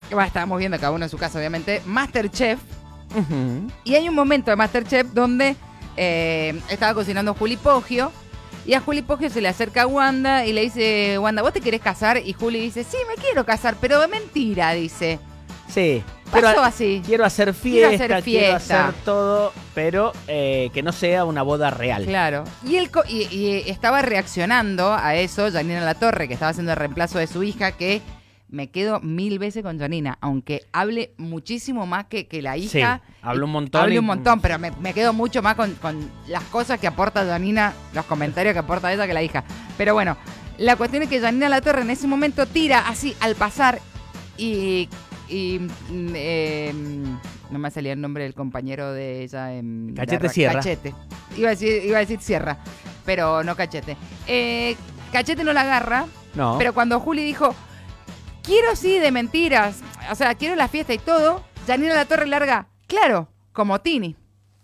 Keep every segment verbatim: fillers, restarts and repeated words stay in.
Bah, estábamos viendo cada uno en su casa, obviamente, MasterChef. Uh-huh. Y hay un momento de MasterChef donde eh, estaba cocinando Juli Poggio. Y a Juli Poggio se le acerca a Wanda y le dice, Wanda, ¿vos te querés casar? Y Juli dice, sí, me quiero casar, pero de mentira, dice. Sí. Pasó pero así. Quiero hacer fiesta, Quiero hacer fiesta. quiero hacer todo, pero eh, que no sea una boda real. Claro. Y, él co- y, y estaba reaccionando a eso Janina Latorre, que estaba haciendo el reemplazo de su hija, que me quedo mil veces con Janina, aunque hable muchísimo más que, que la hija. Sí, habla un montón. Hable y- un montón, pero me, me quedo mucho más con, con las cosas que aporta Janina, los comentarios que aporta ella que la hija. Pero bueno, la cuestión es que Janina Latorre en ese momento tira así al pasar y... y mm, eh, no me salía el nombre del compañero de ella en Cachete la- Sierra. Cachete. Iba a decir, iba a decir Sierra, pero no Cachete. Eh, Cachete no la agarra, No. pero cuando Juli dijo, quiero sí de mentiras, o sea, quiero la fiesta y todo, Janina Latorre larga, claro, como Tini.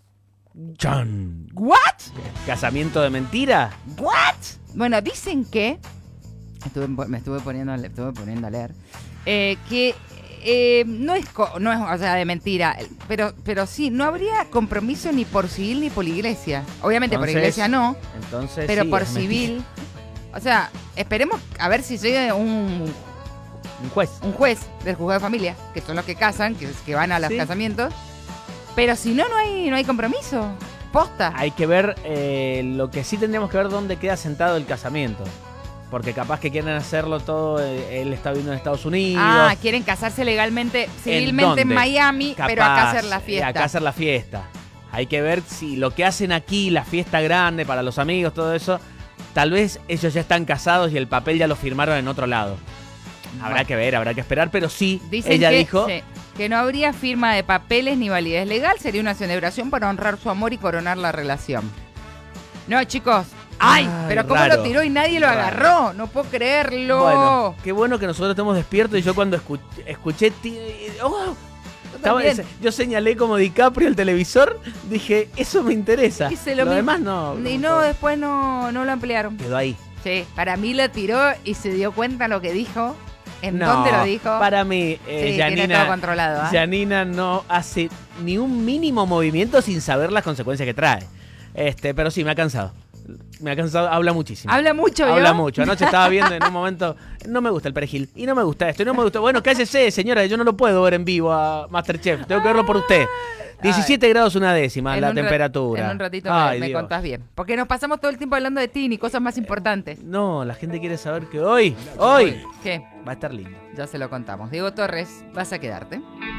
Chan. ¿What? ¿Casamiento de mentira? ¿What? Bueno, dicen que, estuve, me estuve poniendo, le estuve poniendo a leer, eh, que eh, no es, co- no es, o sea, de mentira, pero, pero sí, no habría compromiso ni por civil ni por iglesia. Obviamente Entonces, por iglesia no, Entonces, pero sí, por es mentira. civil. O sea, esperemos a ver si llega un, Un juez. un juez del juzgado de familia, que son los que casan, que, que van a los Sí. casamientos. Pero si no, no hay, no hay compromiso. Posta. Hay que ver, eh, lo que sí tendríamos que ver dónde queda sentado el casamiento. Porque capaz que quieren hacerlo todo, eh, él está viviendo en Estados Unidos. Ah, quieren casarse legalmente, civilmente en, dónde? Miami, Capaz, pero acá hacer la eh, fiesta. acá hacer la fiesta. Hay que ver si lo que hacen aquí, la fiesta grande para los amigos, todo eso, tal vez ellos ya están casados y el papel ya lo firmaron en otro lado. Habrá Bueno. que ver, habrá que esperar, pero sí, Dicen ella que, dijo... sí, que no habría firma de papeles ni validez legal, sería una celebración para honrar su amor y coronar la relación. No, chicos. ¡Ay! Ay, pero cómo raro, lo tiró y nadie lo raro. agarró. No puedo creerlo. Bueno, qué bueno que nosotros estemos despiertos y yo cuando escu- escuché... ti- oh, Yo estaba- también. yo señalé como DiCaprio el televisor, dije, eso me interesa. Hice lo lo mismo. demás no. Y no, después no, no lo ampliaron. Quedó ahí. Sí, para mí lo tiró y se dio cuenta lo que dijo. ¿En No, dónde lo dijo? Para mí, eh, sí, tiene Janina, todo controlado. ¿ah? Janina no hace ni un mínimo movimiento sin saber las consecuencias que trae. Este, pero sí, me ha cansado. Me ha cansado, habla muchísimo. Habla mucho, ¿vio? Habla mucho. Anoche estaba viendo en un momento, no me gusta el perejil, y no me gusta esto, y no me gusta. Bueno, cállese, señora, yo no lo puedo ver en vivo a MasterChef, tengo que verlo por usted. diecisiete grados una décima En la un ra- temperatura. En un ratito Ay, me, me Dios. contás bien. Porque nos pasamos todo el tiempo hablando de ti, ni cosas más importantes. No, la gente quiere saber que hoy, hoy, ¿Qué? va a estar lindo. Ya se lo contamos. Diego Torres, vas a quedarte.